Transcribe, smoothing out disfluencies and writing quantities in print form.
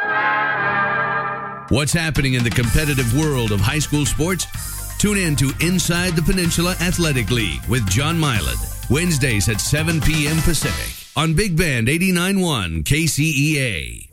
What's happening in the competitive world of high school sports? Tune in to Inside the Peninsula Athletic League with John Milan, Wednesdays at 7 p.m. Pacific on Big Band 89.1 KCEA.